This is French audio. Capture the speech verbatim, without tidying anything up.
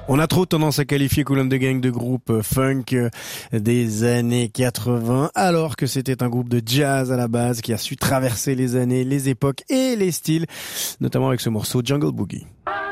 On a trop tendance à qualifier Kool and the Gang de groupe funk des années quatre-vingts, alors que c'était un groupe de jazz à la base qui a su traverser les années, les époques et les styles, notamment avec ce morceau Jungle Boogie.